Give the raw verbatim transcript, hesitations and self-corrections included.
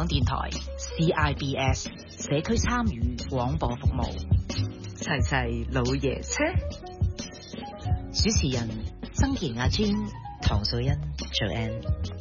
港電台 C I B S 社區參與廣播服務，齊齊老爺車，主持人曾健阿專、唐素欣、Joanne。